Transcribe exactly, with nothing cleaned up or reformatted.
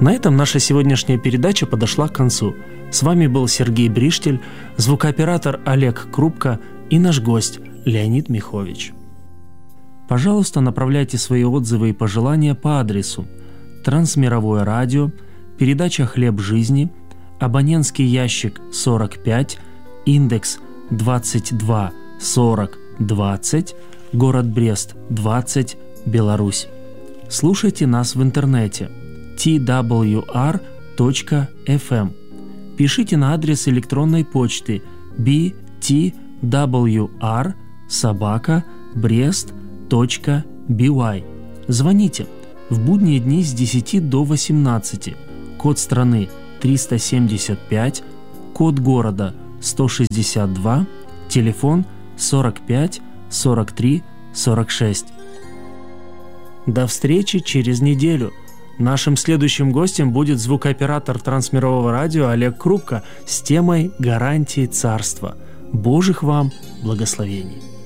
На этом наша сегодняшняя передача подошла к концу. С вами был Сергей Бриштель, звукооператор Олег Крупко и наш гость Леонид Михович. Пожалуйста, направляйте свои отзывы и пожелания по адресу: Трансмировое радио, передача «Хлеб жизни», абонентский ящик сорок пять, индекс двадцать два сорок двадцать, город Брест, двадцать, Беларусь. Слушайте нас в интернете ти дабл ю ар точка эф эм. Пишите на адрес электронной почты би ти дабл ю ар собака брест точка би уай. Звоните в будние дни с десяти до восемнадцати. Код страны триста семьдесят пять, код города сто шестьдесят два, телефон сорок пять сорок три сорок шесть. До встречи через неделю. Нашим следующим гостем будет звукооператор Трансмирового радио Олег Крупко с темой «Гарантии царства». Божьих вам благословений!